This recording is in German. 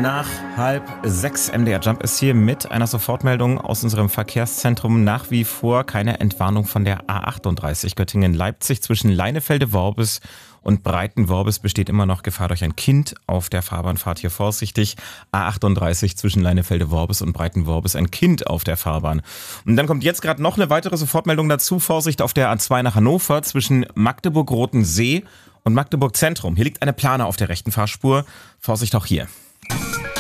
nach 5:30 MDR Jump ist hier mit einer Sofortmeldung aus unserem Verkehrszentrum. Nach wie vor keine Entwarnung von der A38 Göttingen-Leipzig zwischen Leinefelde-Worbis und Breitenworbis besteht immer noch Gefahr durch ein Kind auf der Fahrbahn. Fahrt hier vorsichtig. A38 zwischen Leinefelde-Worbis und Breitenworbis, ein Kind auf der Fahrbahn. Und dann kommt jetzt gerade noch eine weitere Sofortmeldung dazu. Vorsicht auf der A2 nach Hannover zwischen Magdeburg-Rotensee und Magdeburg Zentrum. Hier liegt eine Plane auf der rechten Fahrspur. Vorsicht auch hier.